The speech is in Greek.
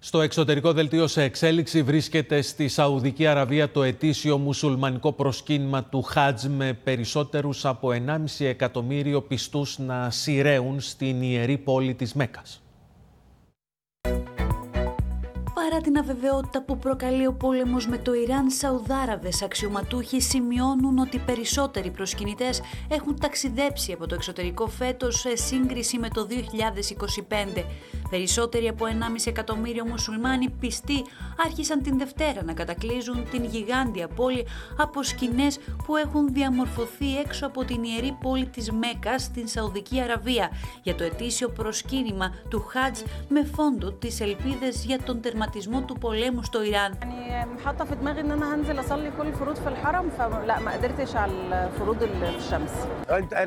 Στο εξωτερικό δελτίο σε εξέλιξη βρίσκεται στη Σαουδική Αραβία το ετήσιο μουσουλμανικό προσκύνημα του Χάτζ, με περισσότερους από 1,5 εκατομμύριο πιστούς να σειραίουν στην ιερή πόλη της Μέκκας. Παρά την αβεβαιότητα που προκαλεί ο πόλεμος με το Ιράν, Σαουδάραβες αξιωματούχοι σημειώνουν ότι περισσότεροι προσκυνητές έχουν ταξιδέψει από το εξωτερικό φέτος σε σύγκριση με το 2025. Περισσότεροι από 1,5 εκατομμύριο μουσουλμάνοι πιστοί άρχισαν την Δευτέρα να κατακλείζουν την γιγάντια πόλη από σκηνές που έχουν διαμορφωθεί έξω από την ιερή πόλη της Μέκκας στην Σαουδική Αραβία για το ετήσιο προσκύνημα του Χάτζ, με φόντο τις ελπίδες για τον τερματισμό του πολέμου στο Ιράν. حاطه في دماغي ان انا هنزل اصلي كل الفروض في الحرم فلا ما قدرتش على الفروض اللي في الشمس.